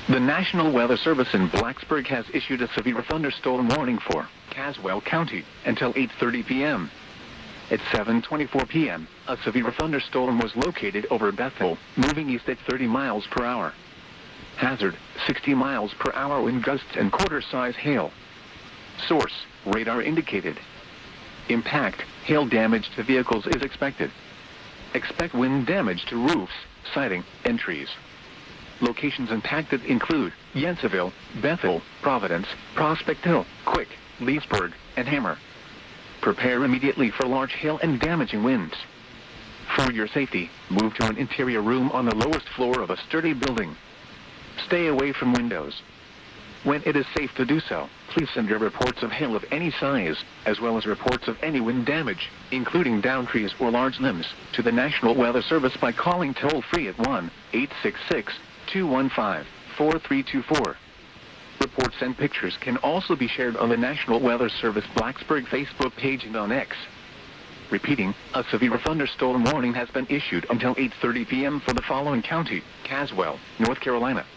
The National Weather Service in Blacksburg has issued a severe thunderstorm warning for Caswell County until 8:30 p.m. At 7:24 p.m., a severe thunderstorm was located over Bethel, moving east at 30 miles per hour. Hazard, 60 miles per hour wind gusts and quarter-size hail. Source, radar indicated. Impact, hail damage to vehicles is expected. Expect wind damage to roofs, siding, and trees. Locations impacted include Yanceyville, Bethel, Providence, Prospect Hill, Quick, Leesburg, and Hammer. Prepare immediately for large hail and damaging winds. For your safety, move to an interior room on the lowest floor of a sturdy building. Stay away from windows. When it is safe to do so, please send your reports of hail of any size, as well as reports of any wind damage, including downed trees or large limbs, to the National Weather Service by calling toll-free at 1-866-215-4324. Reports and pictures can also be shared on the National Weather Service Blacksburg Facebook page and on X. Repeating, a severe thunderstorm warning has been issued until 8:30 p.m. for the following county: Caswell, North Carolina,